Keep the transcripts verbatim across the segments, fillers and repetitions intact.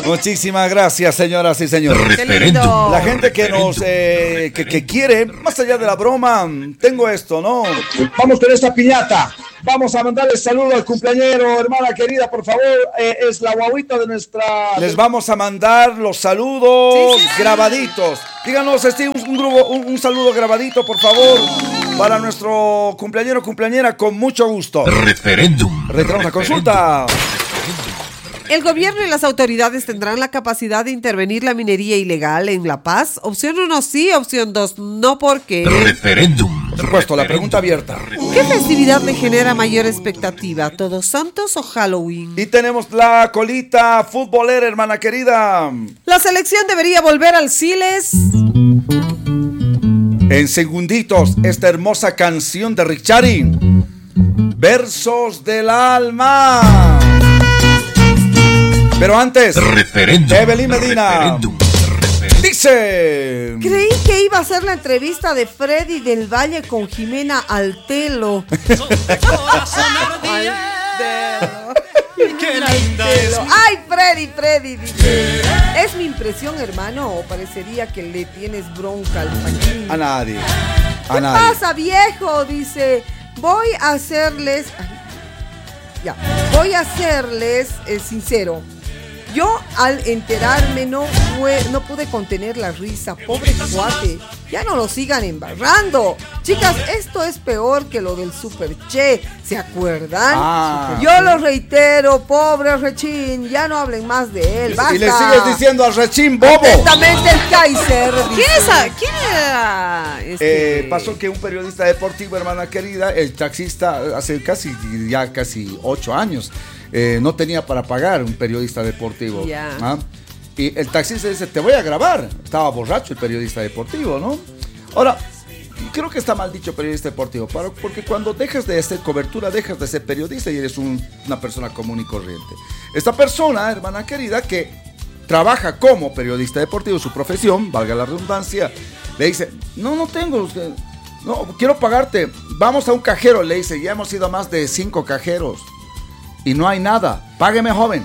Muchísimas gracias, señoras y señores. Qué lindo. La gente que nos eh, que, que quiere, más allá de la broma, tengo esto, ¿no? Vamos con esta piñata. Vamos a mandarle saludo al cumpleañero, hermana querida, por favor. Eh, es la guaguita de nuestra... Les vamos a mandar los saludos sí, sí, sí. grabaditos. Díganos, Steve, un, un, grupo, un, un saludo grabadito, por favor, para nuestro cumpleañero, cumpleañera, con mucho gusto. Referéndum. Retiramos la consulta. El gobierno y las autoridades tendrán la capacidad de intervenir la minería ilegal en La Paz. Opción uno sí, opción dos no, porque... Referéndum. Por supuesto, la pregunta abierta. ¿Qué festividad le genera mayor expectativa? ¿Todos Santos o Halloween? Y tenemos la colita futbolera, hermana querida. La selección debería volver al Siles. En segunditos, esta hermosa canción de Richari. Versos del alma. Pero antes, referéndum, Evelyn Medina referéndum, referéndum. dice: creí que iba a ser la entrevista de Freddy del Valle con Jimena Altelo. Qué linda es. Ay, Freddy, Freddy, dice. ¿Es mi impresión, hermano, o parecería que le tienes bronca al Paquín? A nadie. A ¿Qué nadie. pasa, viejo? Dice, voy a hacerles... Ay, ya, voy a serles eh, sincero. Yo al enterarme no fue, no pude contener la risa, pobre cuate. Ya no lo sigan embarrando. Chicas, esto es peor que lo del Super Che. ¿Se acuerdan? Ah, Yo lo reitero, pobre Rechín, ya no hablen más de él. Basta. Y le sigues diciendo al Rechín bobo. Atentamente el Kaiser. ¿Quién es a, ¿Quién era este? Eh, pasó que un periodista deportivo, hermana querida, el taxista, hace casi, ya casi ocho años, eh, no tenía para pagar un periodista deportivo. Yeah. ¿Ah? Y el taxista dice, te voy a grabar. Estaba borracho el periodista deportivo, ¿no? Ahora, creo que está mal dicho periodista deportivo, porque cuando dejas de hacer cobertura, dejas de ser periodista y eres un, una persona común y corriente. Esta persona, hermana querida, que trabaja como periodista deportivo, su profesión, valga la redundancia, le dice, no, no tengo, no, quiero pagarte, vamos a un cajero, le dice, ya hemos ido a más de cinco cajeros y no hay nada, págueme, joven.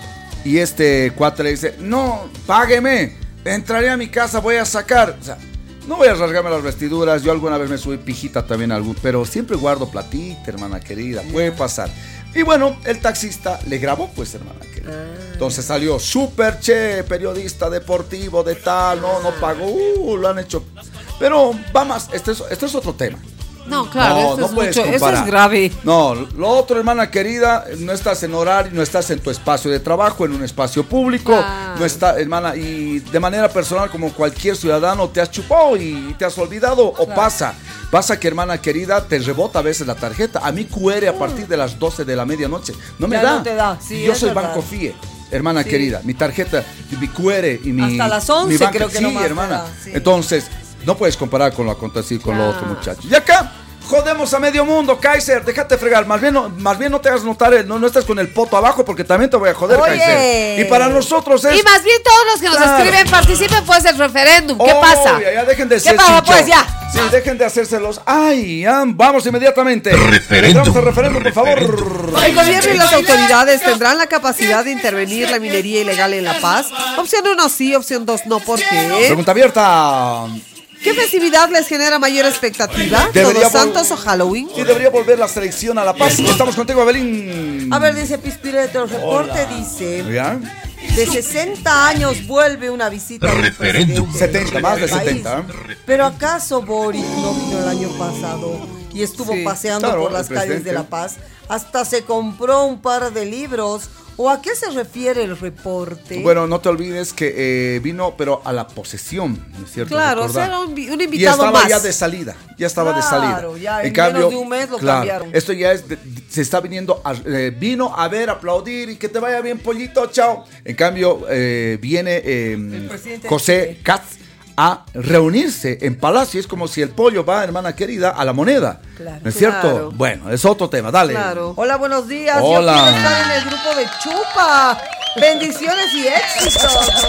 Y este cuate le dice, no, págueme, entraré a mi casa, voy a sacar, o sea, no voy a rasgarme las vestiduras, yo alguna vez me subí pijita también, algún, pero siempre guardo platita, hermana querida, puede pasar. Y bueno, el taxista le grabó, pues, hermana querida. Ah. Entonces salió Super Che, periodista deportivo de tal, no, no pagó, uh, lo han hecho. Pero vamos, este es, este es otro tema. No, claro, no, esto no es puedes mucho, comparar. eso es grave. No, lo otro, hermana querida, no estás en horario, no estás en tu espacio de trabajo, en un espacio público, ah. no está, hermana, y de manera personal, como cualquier ciudadano, te has chupado y te has olvidado, claro. O pasa, pasa que, hermana querida, te rebota a veces la tarjeta. A mí Q R a partir de las doce de la medianoche no me ya da. No te da. Sí, yo soy verdad. Banco F I E. Hermana sí. querida, mi tarjeta, mi Q R y mi... Hasta las once mi banca, creo que sí, no hermana. Sí. Entonces, no puedes comparar con lo acontecido con ah. lo otro, muchachos. Y acá... jodemos a medio mundo, Kaiser, déjate fregar. Más bien no, más bien no te hagas notar, el, no, no estés con el poto abajo porque también te voy a joder, Oye. Kaiser. Y para nosotros es... Y más bien todos los que nos claro. escriben participen pues del referéndum. ¿Qué oh, pasa? Ya, ya dejen de ¿Qué ser pasa pues ya? Sí, dejen de hacérselos. Ay, ya, vamos inmediatamente. Referéndum. Vamos al referéndum, por favor. El gobierno y las autoridades tendrán la capacidad de intervenir la minería ilegal en La Paz. Opción uno sí, opción dos no, ¿por qué? Pregunta abierta. ¿Qué festividad les genera mayor expectativa? Debería ¿Todos Santos o Halloween? Sí, debería volver la selección a La Paz. Estamos contigo, Evelyn. A ver, dice Pispireto, el reporte Hola. dice... ¿Ya? De sesenta años vuelve una visita del referéndum. setenta, más de setenta. Pero ¿acaso Boric no vino el año pasado y estuvo sí, paseando claro, por las calles de La Paz? Hasta se compró un par de libros. ¿O a qué se refiere el reporte? Bueno, no te olvides que eh, vino, pero a la posesión, ¿no es cierto? Claro, o sea, era un, un invitado más. Y estaba más. ya de salida, ya estaba claro, de salida. Claro, ya en, en cambio, menos de un mes lo claro, cambiaron. Esto ya es, de, se está viniendo, a, eh, vino a ver, aplaudir y que te vaya bien, pollito, chao. En cambio, eh, viene eh, José Katz a reunirse en Palacio. Es como si el pollo va, hermana querida, a la moneda. Claro, ¿no es cierto? Claro. Bueno, es otro tema, dale. Claro. Hola, buenos días. Hola. Yo quiero estar en el grupo de Chupa. Bendiciones y éxitos, nos dice.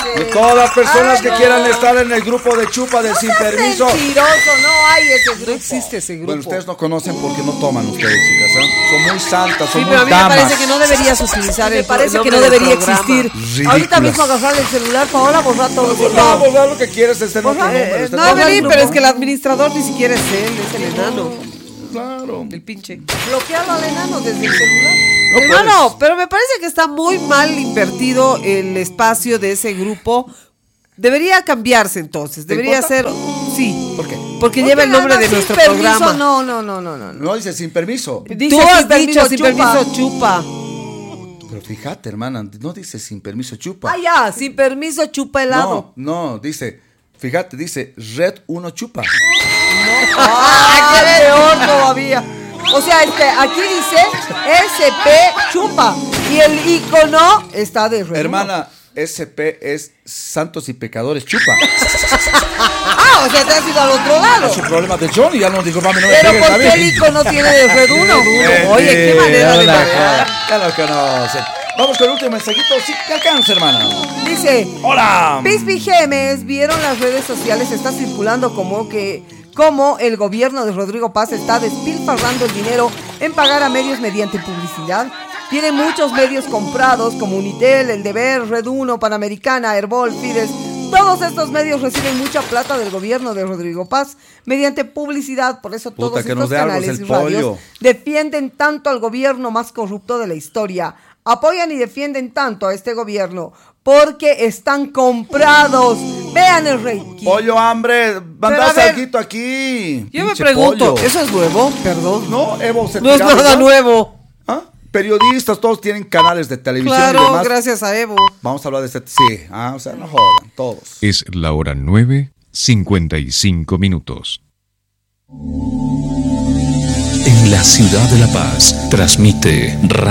dice. Todas las personas Ay, que no. quieran estar en el grupo de chupa del No sin seas permiso. mentiroso, no hay ese grupo. No existe ese grupo. Bueno, ustedes no conocen porque no toman ustedes, chicas. ¿eh? Son muy santas, son Sí, muy pero a mí me damas. parece que no deberías utilizar Me el parece el que nombre no del debería programa. existir. Ridículas. Ahorita mismo agarrar el celular, Paola, borrar todo. Pues no, borrar lo que quieres es tener otro Borrar, nombre. eh, este no, No, nombre. Beli, grupo. pero es que el administrador ni siquiera es él, es el enano. Claro. El pinche. Bloquearlo al enano desde el celular. No Hermano, puedes. pero me parece que está muy mal invertido el espacio de ese grupo. Debería cambiarse entonces. ¿Te Debería importa? ser. Sí. ¿Por qué? Porque lleva el nombre de Además, nuestro sin permiso, programa. No, no, no, no, no. no. No dice sin permiso. Dice Tú sin has permiso, dicho sin chupa. permiso chupa. Pero fíjate, hermana, no dice sin permiso chupa. Ah, ya, sin permiso, chupa helado. No, no, dice, fíjate, dice Red uno chupa. ¡Ah, qué peor todavía! O sea, este, aquí dice S P chupa. Y el icono está de Red Hermana, S P es Santos y Pecadores chupa. Ah, o sea, te has ido al otro lado. Es el problema de Johnny, ya no digo, mami, no me Pero pegues, ¿por qué David. el icono tiene de Red uno? Oye, qué manera de la marear. Ya lo conocen. Vamos con el último mensajito. Sí, te alcanza, hermana. Dice, Hola. Pispi Gemes, vieron las redes sociales, está circulando como que como el gobierno de Rodrigo Paz está despilfarrando el dinero en pagar a medios mediante publicidad. Tiene muchos medios comprados como Unitel, El Deber, Red uno, Panamericana, Herbol, Fides. Todos estos medios reciben mucha plata del gobierno de Rodrigo Paz mediante publicidad. Por eso Puta, todos que nos estos dé algo, canales es y el radios pollo. defienden tanto al gobierno más corrupto de la historia. Apoyan y defienden tanto a este gobierno porque están comprados. Vean el rating. Pollo, hambre. Mandás a ver, alguito aquí. Yo me Pinche pregunto, pollo. ¿eso es nuevo? Perdón. No, Evo se No es tiraba nada ya. nuevo. ¿Ah? Periodistas, todos tienen canales de televisión y Claro, demás. gracias a Evo. Vamos a hablar de este. Sí, ah, o sea, no jodan, todos. Es la hora nueve, cincuenta y cinco minutos. En la ciudad de La Paz, transmite Radio